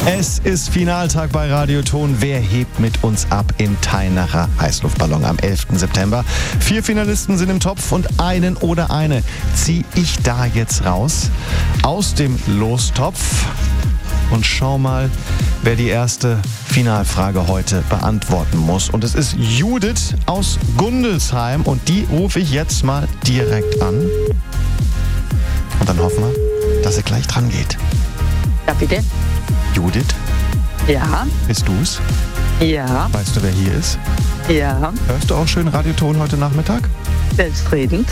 Es ist Finaltag bei Radioton. Wer hebt mit uns ab im Teilnacher Heißluftballon am 11. September? 4 Finalisten sind im Topf und einen oder eine ziehe ich da jetzt raus aus dem Lostopf. Und schau mal, wer die erste Finalfrage heute beantworten muss. Und es ist Judith aus Gundelsheim und die rufe ich jetzt mal direkt an. Und dann hoffen wir, dass sie gleich dran geht. Ja, bitte. Judith? Ja. Bist du's? Ja. Weißt du, wer hier ist? Ja. Hörst du auch schön Radioton heute Nachmittag? Selbstredend.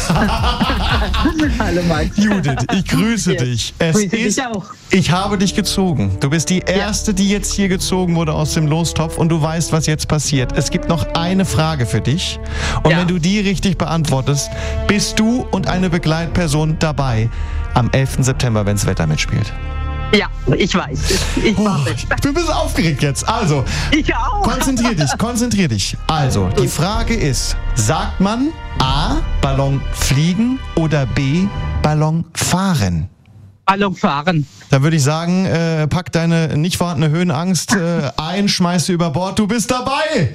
Hallo Max. Judith, ich grüße dich. Grüße dich auch. Ich habe dich gezogen. Du bist die Erste, die jetzt hier gezogen wurde aus dem Lostopf und du weißt, was jetzt passiert. Es gibt noch eine Frage für dich und wenn du die richtig beantwortest, bist du und eine Begleitperson dabei am 11. September, wenn das Wetter mitspielt. Ja, ich weiß. Ich bin ein bisschen aufgeregt jetzt. Also, ich auch. Konzentrier dich. Also, die Frage ist, sagt man A, Ballon fliegen oder B, Ballon fahren? Ballon fahren. Da würde ich sagen, pack deine nicht vorhandene Höhenangst ein, schmeiß sie über Bord, du bist dabei!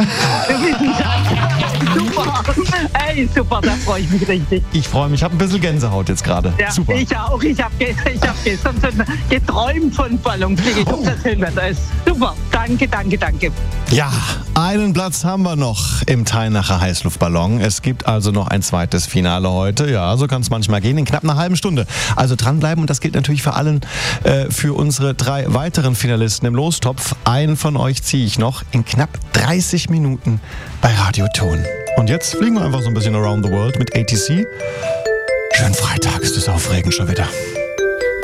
Super! Ey, super, da freue ich mich richtig. Ich freue mich, ich habe ein bisschen Gänsehaut jetzt gerade. Ja, super. Ich auch. Ich hab gestern schon geträumt von Ballonfliegen. Ich hoffe, das Höhenwetter ist super. Danke. Ja, einen Platz haben wir noch im Teilnacher Heißluftballon. Es gibt also noch ein zweites Finale heute. Ja, so kann es manchmal gehen, in knapp einer halben Stunde. Also dranbleiben und das gilt natürlich für unsere 3 weiteren Finalisten im Lostopf. Einen von euch ziehe ich noch in knapp 30 Minuten bei Radioton. Und jetzt fliegen wir einfach so ein bisschen around the world mit ATC. Schönen Freitag, ist es aufregend schon wieder.